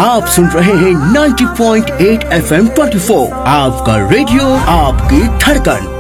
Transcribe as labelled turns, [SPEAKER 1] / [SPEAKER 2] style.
[SPEAKER 1] आप सुन रहे हैं 90.8 FM 24, आपका रेडियो आपकी धड़कन।